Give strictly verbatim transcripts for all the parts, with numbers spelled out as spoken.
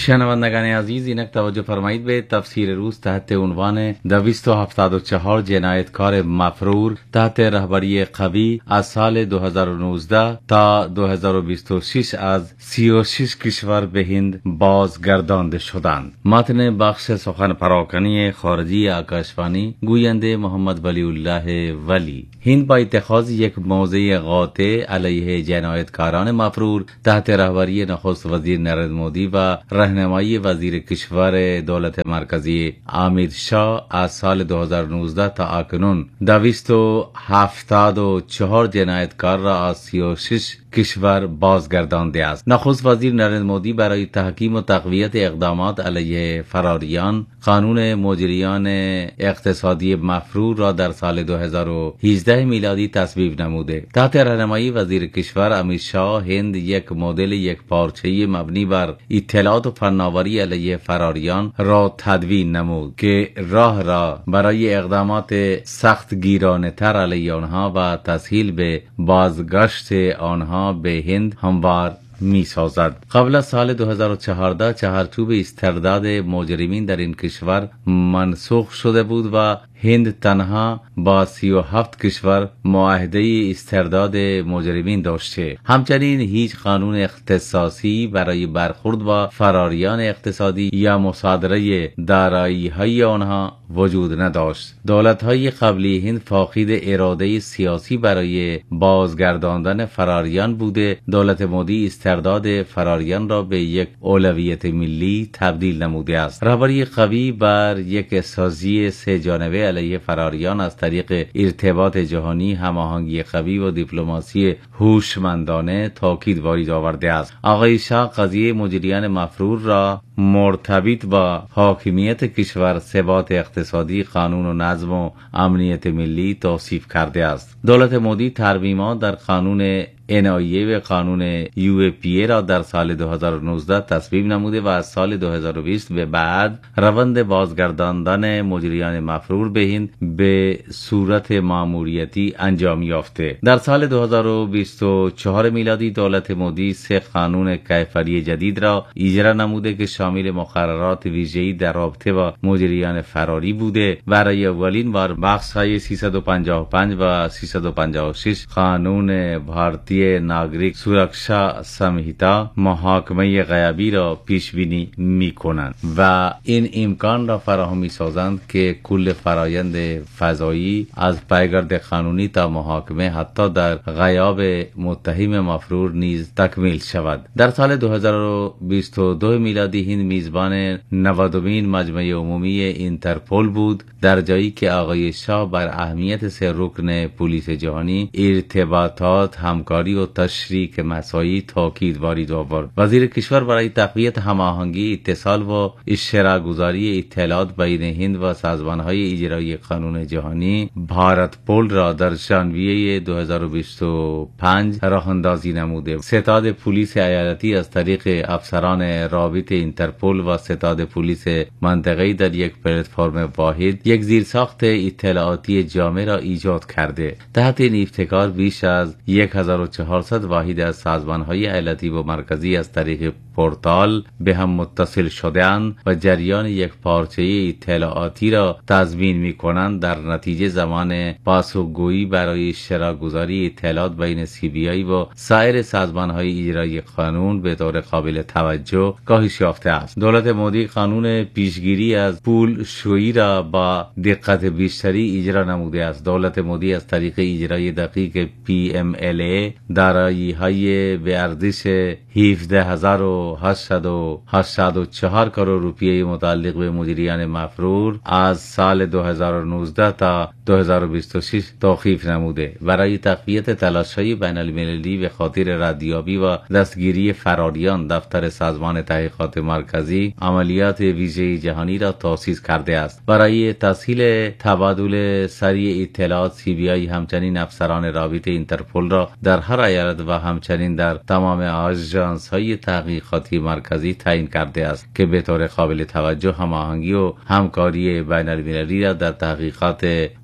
شنوندگان عزیز، اینک توجه فرمایید به تفسیر روز تحت عنوان دویست و هفتاد و چهار جنایتکار مفرور تحت رهبری قوی از سال دو هزار و نوزده تا دو هزار و بیست و شش از سی و شش کشور به هند بازگردانده شدند. متن بخش سخن پراکنی خارجی آکاشوانی، گوینده محمد ولی الله ولی. هند با اتخاذ یک موضع قاطع علیه جنایتکاران مفرور تحت رهبری نخست وزیر نریندر مودی و راهنمایی وزیر کشور دولت مرکزی امیر شاه از سال دو هزار و نوزده تا اکنون دویست و هفتاد و چهار جنایتکار را از سی و شش کشور بازگردانده است. نخست وزیر نریندر مودی برای تحکیم و تقویت اقدامات علیه فراریان قانون مجریان اقتصادی مفرور را در سال دو هزار و هجده میلادی تصویب نموده. تحت راهنمایی وزیر کشور امیر شاه، هند یک مدل یک پارچه‌ای مبنی بر اطلاعات و فناوری علیه فراریان را تدوین نمود که راه را برای اقدامات سخت گیرانه تر علیه آنها و تسهیل به بازگشت آنها به هند هموار می سازد. قبل از سال دو هزار و چهارده چهارچوب استرداد مجرمین در این کشور منسوخ شده بود و هند تنها با سی و هفت کشور معاهده استرداد مجرمین داشته. همچنین هیچ قانون اختصاصی برای برخورد با فراریان اقتصادی یا مصادره دارایی‌های آنها وجود نداشت. دولت‌های قبلی هند فاقد اراده سیاسی برای بازگرداندن فراریان بوده. دولت مودی استرداد فراریان را به یک اولویت ملی تبدیل نموده است. رهبری قوی بر یک سازی سه جانبه علیه فراریان از طریق ارتباط جهانی، هماهنگی قوی و دیپلماسی هوشمندانه تاکید وارد آورده است. آقای شاه قضیه مجریان مفرور را مرتبط با حاکمیت کشور، ثبات اقتصادی، قانون و نظم و امنیت ملی توصیف کرده است. دولت مودی ترمیمات در قانون ان آی ای و قانون یو ای پی ای را در سال دو هزار و نوزده تصویب نموده و از سال دو هزار و بیست به بعد روند بازگرداندن مجریان مفرور به هند به صورت ماموریتی انجام یافته. در سال دو هزار و بیست و چهار میلادی دولت مودی سه قانون کیفری جدید را اجرا نموده که شامل مقررات ویژه‌ای در رابطه با مجریان فراری بوده. برای اولین بار بخش‌های سیصد و پنجاه و پنج و سیصد و پنجاه و شش قانون بھارتی ناگریک سورکشا سمهیتا محاکمه غیابی را پیش بینی می کنند و این امکان را فراهم می سازند که کل فرایند فضایی از پیگرد قانونی تا محاکمه حتی در غیاب متهم مفرور نیز تکمیل شود. در سال دو هزار و بیست و دو میلادی هند میزبان نودمین مجمع عمومی اینترپل بود، در جایی که آقای شاه بر اهمیت سه رکن پلیس جهانی، ارتباطات، همکاری و تشریک مساعی تاکید وارد آورد. وزیر کشور برای تقویت هماهنگی، اتصال و اشتراک گذاری اطلاعات بین هند و سازمان‌های اجرایی قانون جهانی بھارت پول را در ژانویه دو هزار و بیست و پنج راه اندازی نموده. ستاد پلیس ایالتی از طریق افسران رابط اینترپل و ستاد پلیس منطقه‌ای در یک پلتفرم واحد یک زیرساخت اطلاعاتی جامع را ایجاد کرده. تحت این ابتکار بیش از هزار و چهارصد واحد از سازمان‌های ایالتی و مرکزی از طریق پورتال به هم متصل شده‌اند و جریان یک پارچه اطلاعاتی را تضمین می‌کنند. در نتیجه زمان پاسخگویی برای اشتراک گذاری اطلاعات بین سی بی آی و سایر سازمان‌های اجرایی قانون به طور قابل توجه کاهش یافته است. دولت مودی قانون پیشگیری از پول شویی را با دقت بیشتری اجرا نموده است. دولت مودی از طریق اجرای دقیق پی ام ال ای دارایی‌های به ارزش هفده هزار و هشتصد و هشتاد و چهار کروڑ روپیه متعلق به مجریان مفرور از سال دو هزار و نوزده تا دو هزار و بیست و شش توقیف نموده. برای تقویت تلاش‌های بین‌المللی به خاطر ردیابی و دستگیری فراریان، دفتر سازمان تحقیقات مرکزی عملیات ویژه جهانی را تأسیس کرده است. برای تسهیل تبادل سریع اطلاعات، سی بی آی همچنین افسران رابط اینترپل را در هر ایالت و همچنین در تمام آژانس‌های تحقیقاتی مرکزی تعیین کرده است که به طور قابل توجه هماهنگی و همکاری بین‌المللی را در تحقیقات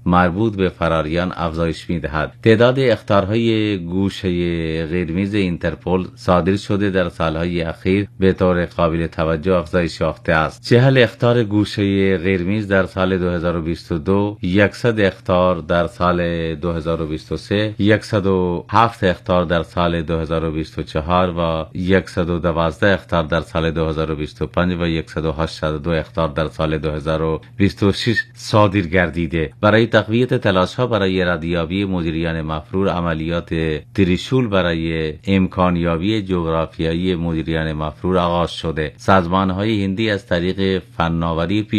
مربوط به فراریان افزایش می‌دهد. تعداد اخطارهای گوشه قرمز اینترپل صادر شده در سالهای اخیر به طور قابل توجه افزایش یافته است. چهل اخطار گوشه قرمز در سال دو هزار و بیست و دو، صد اخطار در سال دو هزار و بیست و سه، صد و هفت اخطار در سال دو هزار و بیست و چهار و صد و دوازده اخطار در سال دو هزار و بیست و پنج و صد و هشتاد و دو اخطار در سال دو هزار و بیست و شش صادر گردیده. برای تقویت تلاش‌ها برای ردیابی مجریان مفرور، عملیات تریشول برای امکانیابی جغرافیایی مجریان مفرور آغاز شده. سازمان‌های هندی از طریق فناوری